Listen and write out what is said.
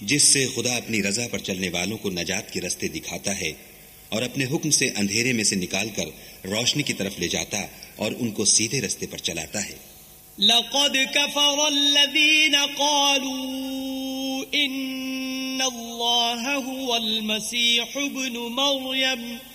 जिससे खुदा अपनी रजा पर चलने वालों को नजात के रास्ते दिखाता है और अपने हुक्म से अंधेरे में से निकालकर रोशनी की तरफ ले जाता और उनको सीधे रास्ते पर चलाता है। लक़द कफ़रल्लज़ीन क़ालू इन्नल्लाह हुवल मसीह इब्नु मरियम